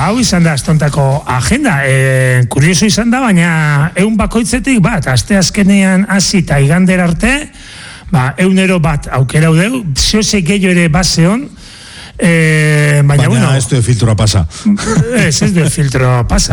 hau izan da astontako agenda. Kurioso izan da, baina egun bakoitzetik bat, aste azkenean hasi eta igander arte, eunero bat aukera udeu, zehose gehiago ere baseon, baina ez du filtroa pasa. Ez du filtroa pasa.